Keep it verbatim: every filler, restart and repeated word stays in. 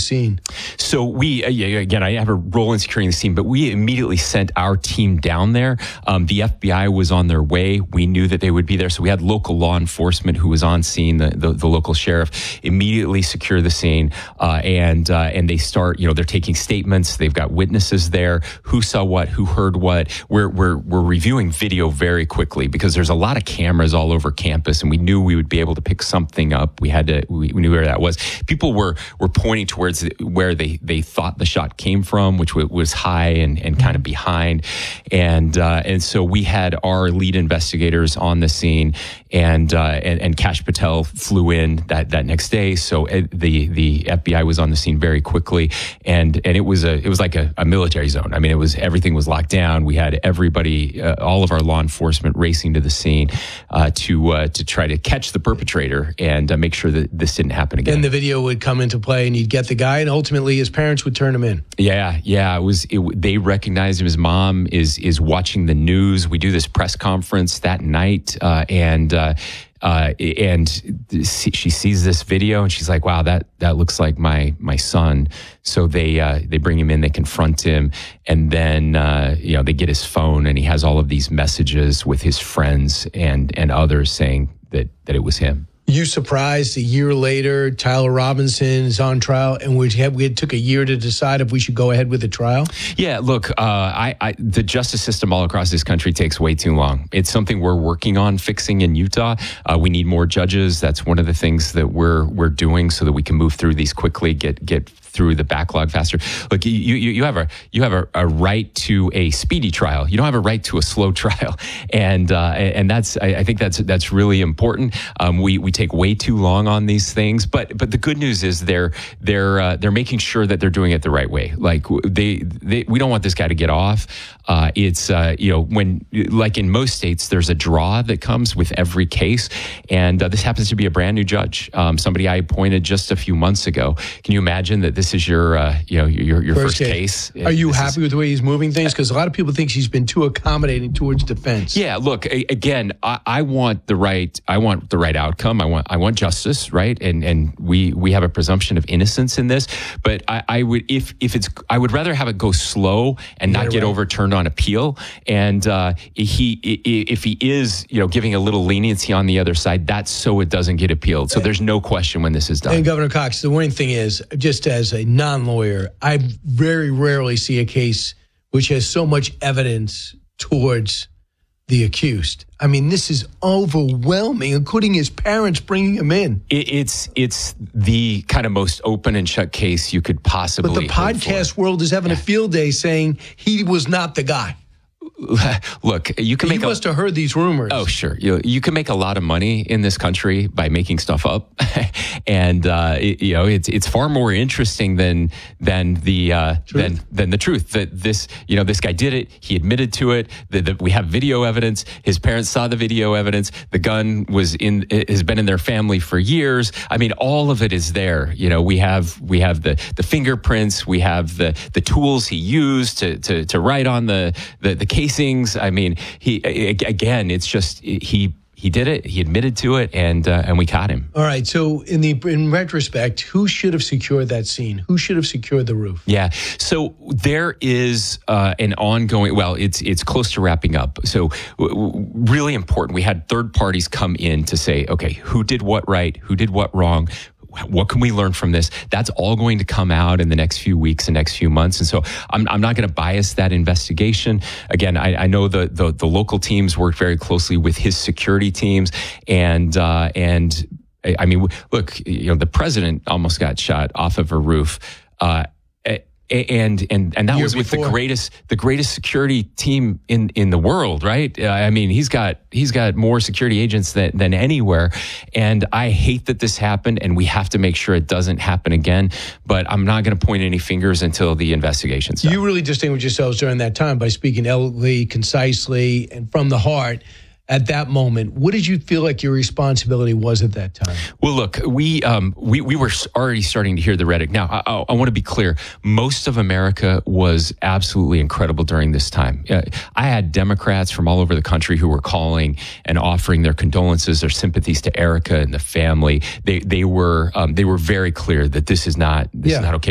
scene? So we, uh, yeah, again, I have a role in securing the scene, but we immediately sent our team down there. Um, the F B I was on their way. We knew that they would be there. So we had local law enforcement who was on scene, the, the, the local sheriff, immediately secure the scene. Uh, and uh, and they start, you know, they're taking statements. They've got witnesses there. Who saw what? Who heard what? We're, we're, we're reviewing video very quickly because there's a lot of cameras all over campus, and we knew we would be able to pick something up. We had to, we, we knew where that was. People were, were pointing towards where they, they thought the shot came from, which was high and, and kind of behind. And, uh, and so we had our lead investigators on the scene, and, uh, and, and Kash Patel flew in that, that next day. So the, the F B I was on the scene very quickly, and, and it was a, it was like a, a military zone. I mean, it was, everything was locked down. We had everybody, uh, all of our law enforcement racing to the scene, uh, to, uh, to try to catch the perpetrator and uh, make sure that this didn't happen again. And the video would come into play, and you'd get the guy, and ultimately his parents would turn him in. Yeah, yeah. It was. It, they recognized him. His mom is is watching the news. We do this press conference that night, uh, and uh, uh, and she sees this video, and she's like, "Wow, that that looks like my my son." So they uh, they bring him in, they confront him, and then uh, you know they get his phone, and he has all of these messages with his friends and and others saying that that it was him. You surprised a year later, Tyler Robinson is on trial, and we had, we took a year to decide if we should go ahead with the trial? Yeah, look, uh, I, I, the justice system all across this country takes way too long. It's something we're working on fixing in Utah. Uh, we need more judges. That's one of the things that we're we're doing so that we can move through these quickly, get get through the backlog faster. Look, you you, you have a you have a, a right to a speedy trial. You don't have a right to a slow trial, and uh, and that's I, I think that's that's really important. Um, we we take way too long on these things, but but the good news is they're they're uh, they're making sure that they're doing it the right way. Like they, they we don't want this guy to get off. Uh, it's uh, you know when like in most states there's a draw that comes with every case, and uh, this happens to be a brand new judge, um, somebody I appointed just a few months ago. Can you imagine that this is your uh, you know your your first, first case? case? Are you this happy is, with the way he's moving things? Because a lot of people think he's been too accommodating towards defense. Yeah, look, a, again, I, I want the right I want the right outcome. I want I want justice, right? And and we we have a presumption of innocence in this, but I, I would if if it's I would rather have it go slow and not get right. overturned on appeal. And uh, he if he is you know giving a little leniency on the other side, that's so it doesn't get appealed. So there's no question when this is done. And Governor Cox, the one thing is, just as a non-lawyer, I very rarely see a case which has so much evidence towards the accused. I mean, this is overwhelming, including his parents bringing him in. It, it's it's the kind of most open and shut case you could possibly But the podcast world is having yeah. a field day saying he was not the guy. Look, you can but make. You must a, have heard these rumors. Oh, sure. You you can make a lot of money in this country by making stuff up, and uh, it, you know it's it's far more interesting than than the uh, than than the truth. That this you know this guy did it. He admitted to it. That, that we have video evidence. His parents saw the video evidence. The gun was in has been in their family for years. I mean, all of it is there. You know, we have we have the the fingerprints. We have the the tools he used to to to write on the the, the casings. I mean, he again. It's just he he did it. He admitted to it, and uh, and we caught him. All right. So in the in retrospect, who should have secured that scene? Who should have secured the roof? Yeah. So there is uh, an ongoing. Well, it's it's close to wrapping up. So w- w- really important. We had third parties come in to say, okay, who did what right? Who did what wrong? What can we learn from this? That's all going to come out in the next few weeks and next few months. And so I'm, I'm not going to bias that investigation. Again, I, I know the, the the local teams worked very closely with his security teams. And, uh, and I mean, look, you know, the president almost got shot off of a roof. Uh, And and and that Year was with before. the greatest the greatest security team in, in the world, right? Uh, I mean, he's got he's got more security agents than, than anywhere. And I hate that this happened, and we have to make sure it doesn't happen again. But I'm not going to point any fingers until the investigation's done. You really distinguished yourselves during that time by speaking eloquently, concisely, and from the heart. At that moment, what did you feel like your responsibility was at that time? Well, look, we um, we we were already starting to hear the rhetoric. Now, I, I, I want to be clear. Most of America was absolutely incredible during this time. Uh, I had Democrats from all over the country who were calling and offering their condolences, their sympathies to Erica and the family. They they were um, they were very clear that this is not this Yeah. is not okay.